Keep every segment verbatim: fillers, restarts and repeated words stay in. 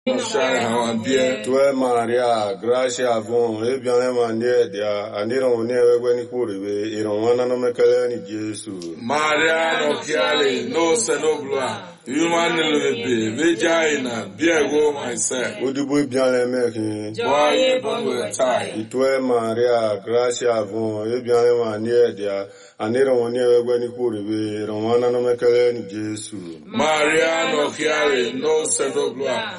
Tue Maria, Gracia Avon, Ebian Mania, dia, Aniron never ni Kuribe, Iron no Mekale ni Jesu. Maria no Kiale, no Senobla, Human Lebe, Vagina, Biago myself. Would you be Bian American? Joy, Bongo, tie. Tue Maria, Gracia Avon, Ebian Mania, dia, Aniron never ni Kuribe, Romana no Mekale ni Jesu. Maria no Kiale, no Senobla.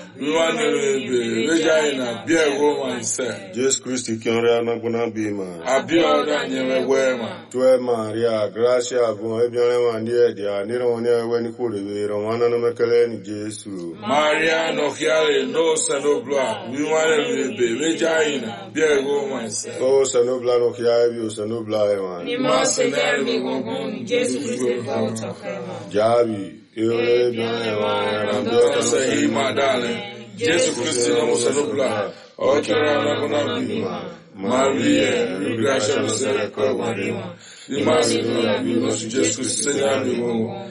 Vagina, Biago myself. Jesus Christ, Kiana Guna Bima. Abioda Nyewema. Tue Maria, Gracia Avon, Ebian Mania, dia, Aniron never ni Kuribe, Romana no Mekale ni Jesu. Maria no Kiale, no Senobla. We want to be Vagina, Biago myself. Oh, Senobla no Kiabi, Senobla, man. You must say, Jesus Christ, Jabi. Ere bian Ando say my darling, Jesus Christ no Senobla. Okera na kuna bima. Maria, Gracia no Sereko Marima. Imasi no bima Jesus Christ na bima.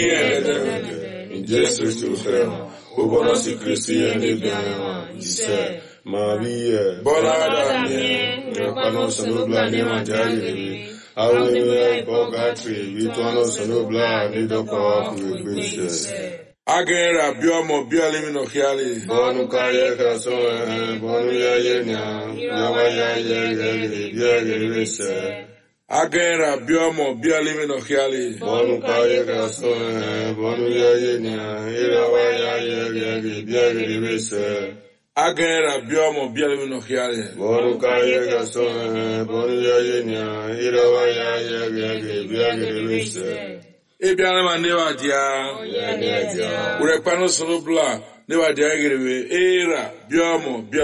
Iye in Jesus to him. Obono si Christi ene bian. Ise Maria. Bola me. Repano Senobla ne manjari. Hallelujah, Bogatri, Vituano Senobla, Nidoko, Gracious. Agera biomo bialimino hiali. Bonu kaya kaso, bonu ya yenya, yawa ya yegeli, yegeli. Agera biomo bialimino hiali. Bonu kaya kaso, bonu ya yenya, yawa ya yegeli, yegeli. Agera biomo bialimino hiali. Bonu kaya kaso, bonu ya yenya, yawa ya yegeli, yegeli. Ebiana manewa dia. Urepano Senobla, newa dia egerewe, era biomo bia